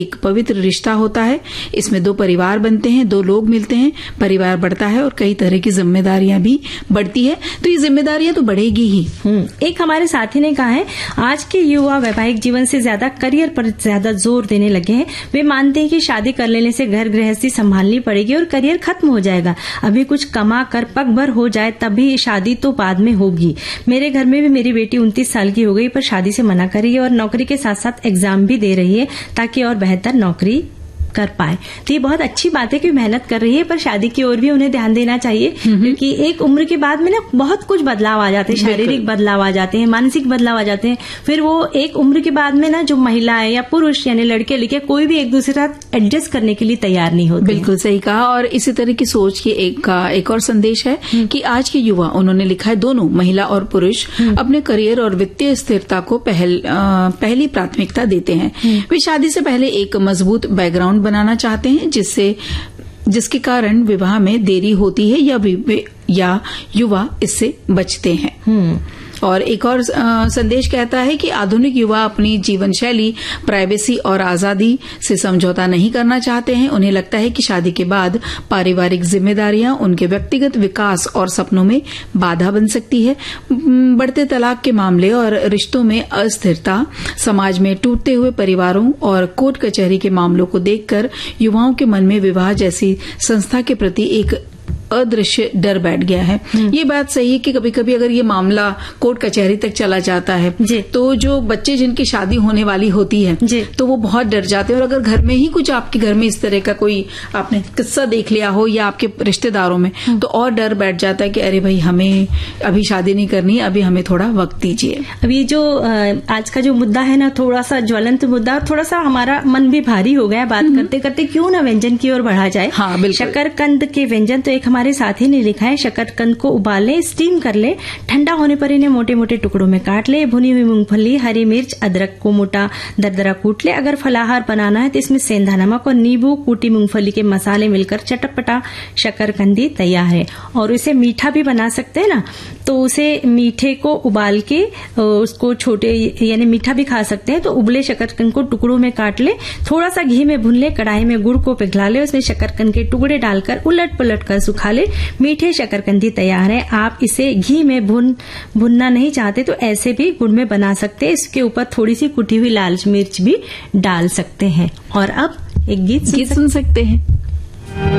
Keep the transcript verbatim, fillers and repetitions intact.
एक पवित्र रिश्ता होता है। इसमें दो परिवार बनते हैं, दो लोग मिलते हैं, परिवार बढ़ता है और कई तरह की जिम्मेदारियां भी बढ़ती है। तो ये जिम्मेदारियां तो बढ़ेगी ही। एक हमारे साथी ने कहा है, आज के युवा वैवाहिक जीवन से ज्यादा करियर पर ज्यादा जोर देने लगे हैं। वे मानते हैं कि शादी कर लेने से घर गृहस्थी संभालनी पड़ेगी और करियर खत्म हो जाएगा। अभी कुछ कमा कर पग भर हो जाए तभी शादी तो बाद में होगी। मेरे घर में भी मेरी बेटी उनतीस साल की हो गई पर शादी से मना कर रही है और नौकरी के साथ साथ एग्जाम भी दे रही है ताकि और बेहतर नौकरी कर पाए। तो ये बहुत अच्छी बात है कि मेहनत कर रही है, पर शादी की ओर भी उन्हें ध्यान देना चाहिए, क्योंकि एक उम्र के बाद में ना बहुत कुछ बदलाव आ जाते हैं, शारीरिक बदलाव आ जाते हैं, मानसिक बदलाव आ जाते हैं। फिर वो एक उम्र के बाद में ना जो महिलाएं या पुरुष यानी लड़के लड़के कोई भी एक दूसरे के साथ एडजस्ट करने के लिए तैयार नहीं होते। बिल्कुल सही कहा। और इसी तरह की सोच की एक का एक और संदेश है कि आज के युवा, उन्होंने लिखा है, दोनों महिला और पुरुष अपने करियर और वित्तीय स्थिरता को पहल, आ, पहली प्राथमिकता देते हैं। वे शादी से पहले एक मजबूत बैकग्राउंड बनाना चाहते हैं, जिससे जिसके कारण विवाह में देरी होती है या या युवा इससे बचते हैं। और एक और संदेश कहता है कि आधुनिक युवा अपनी जीवन शैली, प्राइवेसी और आजादी से समझौता नहीं करना चाहते हैं। उन्हें लगता है कि शादी के बाद पारिवारिक जिम्मेदारियां उनके व्यक्तिगत विकास और सपनों में बाधा बन सकती है। बढ़ते तलाक के मामले और रिश्तों में अस्थिरता, समाज में टूटते हुए परिवारों और कोर्ट कचहरी के मामलों को देखकर युवाओं के मन में विवाह जैसी संस्था के प्रति एक अदृश्य डर बैठ गया है। ये बात सही है कि कभी कभी अगर ये मामला कोर्ट कचहरी तक चला जाता है तो जो बच्चे जिनकी शादी होने वाली होती है तो वो बहुत डर जाते हैं। और अगर घर में ही कुछ आपके घर में इस तरह का कोई आपने किस्सा देख लिया हो या आपके रिश्तेदारों में, तो और डर बैठ जाता है कि अरे भाई हमें अभी शादी नहीं करनी, अभी हमें थोड़ा वक्त दीजिए। अभी जो आज का जो मुद्दा है ना, थोड़ा सा ज्वलंत मुद्दा, थोड़ा सा हमारा मन भी भारी हो गया बात करते करते। क्यों ना व्यंजन की ओर बढ़ा जाए। हाँ, बिल्कुल। शकरकंद के व्यंजन, तो एक हमारे साथी ने लिखा है, शकरकंद को उबालें, स्टीम कर ले, ठंडा होने पर इन्हें मोटे मोटे टुकड़ों में काट ले। भुनी हुई मूंगफली, हरी मिर्च, अदरक को मोटा दरदरा कूट ले। अगर फलाहार बनाना है तो इसमें सेंधा नमक और नींबू, कूटी मूंगफली के मसाले मिलकर चटपटा शकरकंदी तैयार है। और इसे मीठा भी बना सकते हैं ना, तो उसे मीठे को उबाल के उसको छोटे यानी मीठा भी खा सकते हैं। तो उबले शकरकंद को टुकड़ों में काट ले, थोड़ा सा घी में भून ले, कढ़ाई में गुड़ को पिघला ले, उसमें शकरकंद के टुकड़े डालकर उलट पलट कर सुखा ले। मीठे शकरकंदी तैयार है। आप इसे घी में भुन भुनना नहीं चाहते तो ऐसे भी गुड़ में बना सकते हैं। इसके ऊपर थोड़ी सी कुटी हुई लाल मिर्च भी डाल सकते हैं। और अब एक गीत गीत सुन सकते हैं।